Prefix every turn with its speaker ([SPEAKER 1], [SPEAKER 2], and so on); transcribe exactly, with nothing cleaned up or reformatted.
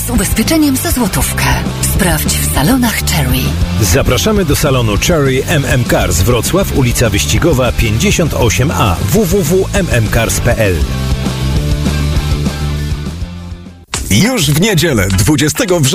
[SPEAKER 1] z ubezpieczeniem za złotówkę. Sprawdź w salonach Cherry.
[SPEAKER 2] Zapraszamy do salonu Cherry M M Cars Wrocław, ulica Wyścigowa pięćdziesiąt osiem A, w w w kropka m m cars kropka p l.
[SPEAKER 3] Już w niedzielę, dwudziestego września